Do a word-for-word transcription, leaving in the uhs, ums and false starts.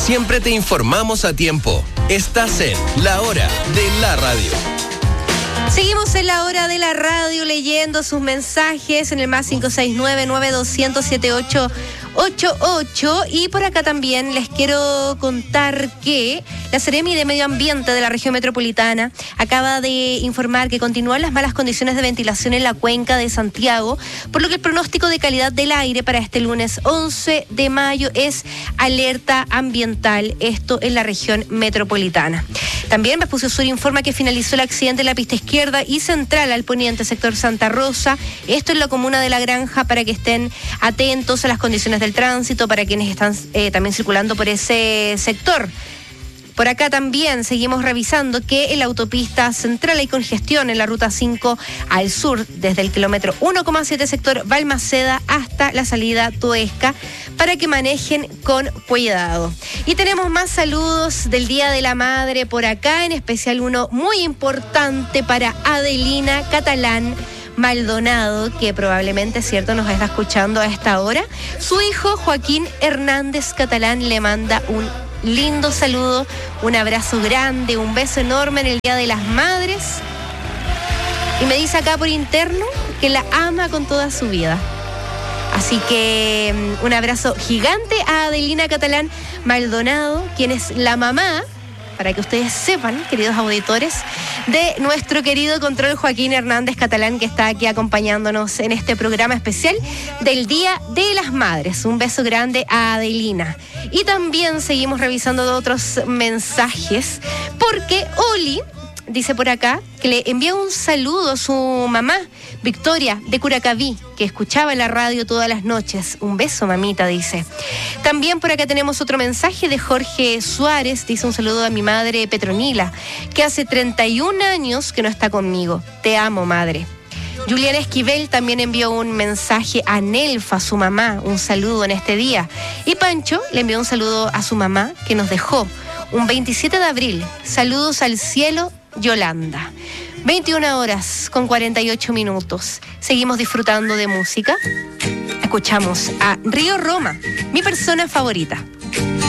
siempre te informamos a tiempo. Estás en La Hora de la Radio. Seguimos en La Hora de la Radio leyendo sus mensajes en el más cinco seis nueve, nueve dos cero cero, siete ocho ocho ocho. Y por acá también les quiero contar que la Seremi de Medio Ambiente de la región metropolitana acaba de informar que continúan las malas condiciones de ventilación en la cuenca de Santiago, por lo que el pronóstico de calidad del aire para este lunes once de mayo es alerta ambiental, esto en la región metropolitana. También Vespucio Sur informa que finalizó el accidente en la pista izquierda y central al poniente sector Santa Rosa, esto en la comuna de La Granja, para que estén atentos a las condiciones del tránsito para quienes están eh, también circulando por ese sector. Por acá también seguimos revisando que en la autopista central hay congestión en la ruta cinco al sur, desde el kilómetro uno coma siete sector Balmaceda hasta la salida Toesca, para que manejen con cuidado. Y tenemos más saludos del Día de la Madre por acá, en especial uno muy importante para Adelina Catalán Maldonado, que probablemente, cierto, nos está escuchando a esta hora. Su hijo Joaquín Hernández Catalán le manda un lindo saludo, un abrazo grande, un beso enorme en el Día de las Madres. Y me dice acá por interno que la ama con toda su vida. Así que un abrazo gigante a Adelina Catalán Maldonado, quien es la mamá, para que ustedes sepan, queridos auditores, de nuestro querido control Joaquín Hernández Catalán, que está aquí acompañándonos en este programa especial del Día de las Madres. Un beso grande a Adelina. Y también seguimos revisando otros mensajes, porque Oli dice por acá que le envía un saludo a su mamá, Victoria, de Curacaví, que escuchaba la radio todas las noches. Un beso, mamita, dice. También por acá tenemos otro mensaje de Jorge Suárez. Dice un saludo a mi madre Petronila, que hace treinta y un años que no está conmigo. Te amo, madre. Juliana Esquivel también envió un mensaje a Nelfa, su mamá, un saludo en este día. Y Pancho le envió un saludo a su mamá, que nos dejó un veintisiete de abril. Saludos al cielo, Yolanda. veintiuna horas con cuarenta y ocho minutos. Seguimos disfrutando de música. Escuchamos a Río Roma, mi persona favorita.